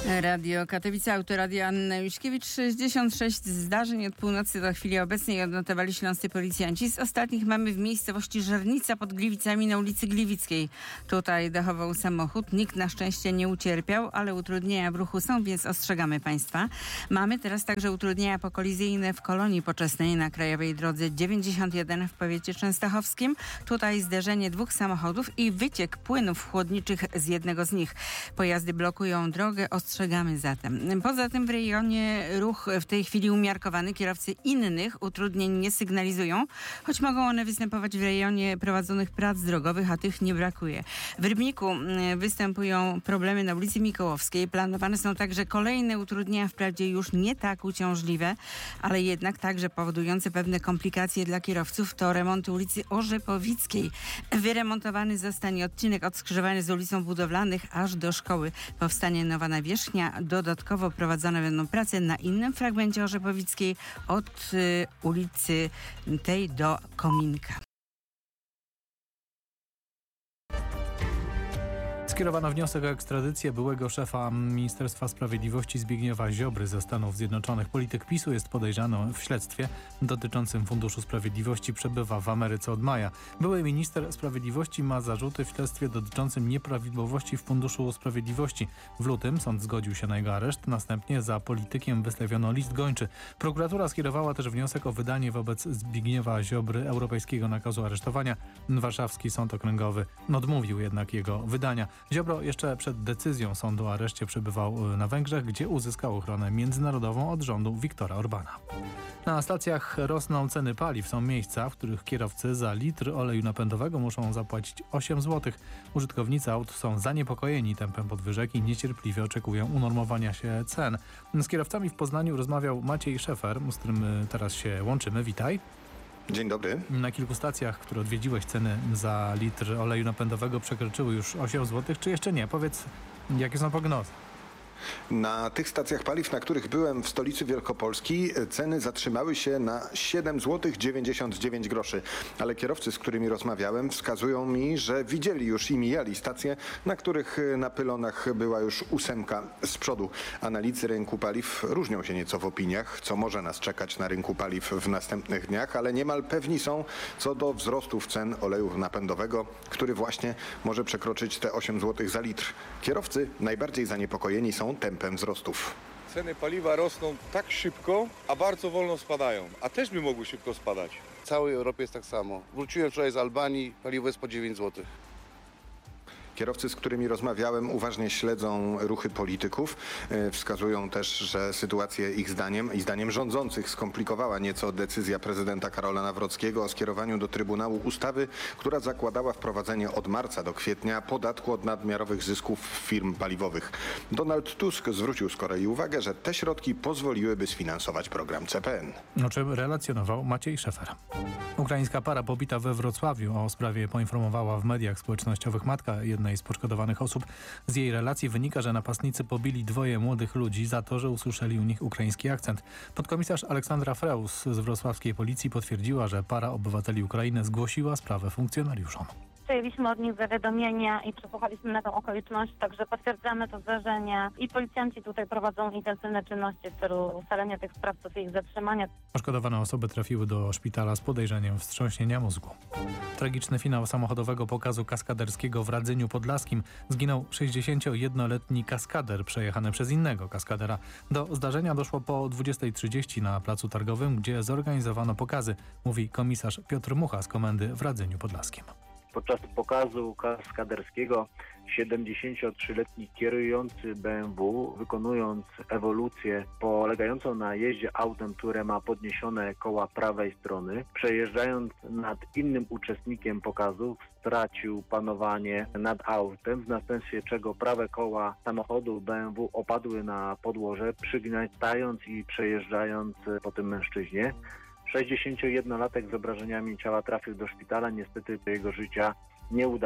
Radio Katowice, Autoradio Anna Juśkiewicz. 66 zdarzeń od północy do chwili obecnej odnotowali śląscy policjanci. Z ostatnich mamy w miejscowości Żernica pod Gliwicami na ulicy Gliwickiej. Tutaj dachował samochód. Nikt na szczęście nie ucierpiał, ale utrudnienia w ruchu są, więc ostrzegamy Państwa. Mamy teraz także utrudnienia pokolizyjne w Kolonii Poczesnej na krajowej drodze 91 w powiecie częstochowskim. Tutaj zderzenie dwóch samochodów i wyciek płynów chłodniczych z jednego z nich. Pojazdy blokują drogę. Ostrzegamy zatem. Poza tym w rejonie ruch w tej chwili umiarkowany. Kierowcy innych utrudnień nie sygnalizują, choć mogą one występować w rejonie prowadzonych prac drogowych, a tych nie brakuje. W Rybniku występują problemy na ulicy Mikołowskiej. Planowane są także kolejne utrudnienia, wprawdzie już nie tak uciążliwe, ale jednak także powodujące pewne komplikacje dla kierowców. To remonty ulicy Orzepowickiej. Wyremontowany zostanie odcinek od skrzyżowania z ulicą Budowlanych aż do szkoły. Powstanie nowa nawierzchnia. Dodatkowo prowadzone będą prace na innym fragmencie Orzepowickiej od ulicy tej do Kominka. Skierowano wniosek o ekstradycję byłego szefa Ministerstwa Sprawiedliwości Zbigniewa Ziobry ze Stanów Zjednoczonych. Polityk PiS-u jest podejrzany w śledztwie dotyczącym Funduszu Sprawiedliwości. Przebywa w Ameryce od maja. Były minister sprawiedliwości ma zarzuty w śledztwie dotyczącym nieprawidłowości w Funduszu Sprawiedliwości. W lutym sąd zgodził się na jego areszt. Następnie za politykiem wystawiono list gończy. Prokuratura skierowała też wniosek o wydanie wobec Zbigniewa Ziobry europejskiego nakazu aresztowania. Warszawski Sąd Okręgowy odmówił jednak jego wydania. Ziobro jeszcze przed decyzją sądu o areszcie przebywał na Węgrzech, gdzie uzyskał ochronę międzynarodową od rządu Viktora Orbana. Na stacjach rosną ceny paliw. Są miejsca, w których kierowcy za litr oleju napędowego muszą zapłacić 8 zł. Użytkownicy aut są zaniepokojeni tempem podwyżek i niecierpliwie oczekują unormowania się cen. Z kierowcami w Poznaniu rozmawiał Maciej Szefer, z którym teraz się łączymy. Witaj. Dzień dobry. Na kilku stacjach, które odwiedziłeś, ceny za litr oleju napędowego przekroczyły już 8 zł, czy jeszcze nie? Powiedz, jakie są prognozy? Na tych stacjach paliw, na których byłem w stolicy Wielkopolski, ceny zatrzymały się na 7 zł 99 groszy. Ale kierowcy, z którymi rozmawiałem, wskazują mi, że widzieli już i mijali stacje, na których na pylonach była już 8 z przodu. Analizy rynku paliw różnią się nieco w opiniach, co może nas czekać na rynku paliw w następnych dniach, ale niemal pewni są co do wzrostów cen oleju napędowego, który właśnie może przekroczyć te 8 zł za litr. Kierowcy najbardziej zaniepokojeni są tempem wzrostów. Ceny paliwa rosną tak szybko, a bardzo wolno spadają, a też by mogły szybko spadać. W całej Europie jest tak samo. Wróciłem wczoraj z Albanii, paliwo jest po 9 zł. Kierowcy, z którymi rozmawiałem, uważnie śledzą ruchy polityków. Wskazują też, że sytuację ich zdaniem i zdaniem rządzących skomplikowała nieco decyzja prezydenta Karola Nawrockiego o skierowaniu do Trybunału ustawy, która zakładała wprowadzenie od marca do kwietnia podatku od nadmiarowych zysków firm paliwowych. Donald Tusk zwrócił z kolei uwagę, że te środki pozwoliłyby sfinansować program CPN. O czym relacjonował Maciej Szefer. Ukraińska para pobita we Wrocławiu. O sprawie poinformowała w mediach społecznościowych matka jednej z poszkodowanych osób. Z jej relacji wynika, że napastnicy pobili 2 młodych ludzi za to, że usłyszeli u nich ukraiński akcent. Podkomisarz Aleksandra Freus z wrocławskiej policji potwierdziła, że para obywateli Ukrainy zgłosiła sprawę funkcjonariuszom. Przyjęliśmy od nich zawiadomienia i przesłuchaliśmy na tą okoliczność, także potwierdzamy to zdarzenie i policjanci tutaj prowadzą intensywne czynności w celu ustalenia tych sprawców i ich zatrzymania. Poszkodowane osoby trafiły do szpitala z podejrzeniem wstrząśnienia mózgu. Tragiczny finał samochodowego pokazu kaskaderskiego w Radzyniu Podlaskim. Zginął 61-letni kaskader przejechany przez innego kaskadera. Do zdarzenia doszło po 20:30 na Placu Targowym, gdzie zorganizowano pokazy, mówi komisarz Piotr Mucha z komendy w Radzyniu Podlaskim. Podczas pokazu kaskaderskiego 73-letni kierujący BMW, wykonując ewolucję polegającą na jeździe autem, które ma podniesione koła prawej strony, przejeżdżając nad innym uczestnikiem pokazu, stracił panowanie nad autem, w następstwie czego prawe koła samochodu BMW opadły na podłoże, przygniatając i przejeżdżając po tym mężczyźnie. 61-latek z obrażeniami ciała trafił do szpitala, niestety do jego życia nie udało